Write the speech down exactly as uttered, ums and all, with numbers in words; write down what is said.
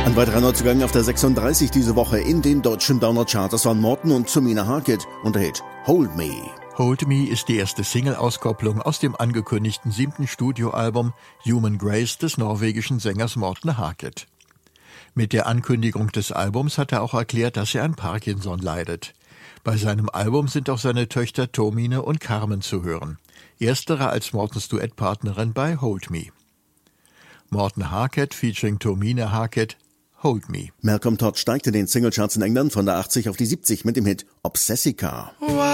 Ein weiterer Neuzugang auf der sechsunddreißig diese Woche in den deutschen Downer-Charts waren Morten und Tomine Harket und der Hit Hold Me. Hold Me ist die erste Single-Auskopplung aus dem angekündigten siebten Studioalbum Human Grace des norwegischen Sängers Morten Harket. Mit der Ankündigung des Albums hat er auch erklärt, dass er an Parkinson leidet. Bei seinem Album sind auch seine Töchter Tomine und Carmen zu hören. Erstere als Mortens Duettpartnerin bei Hold Me. Morten Harket featuring Tomine Harket, Hold Me. Malcolm Todd steigte den Singlecharts in England von der achtzig auf die siebzig mit dem Hit Obsessica. Wow.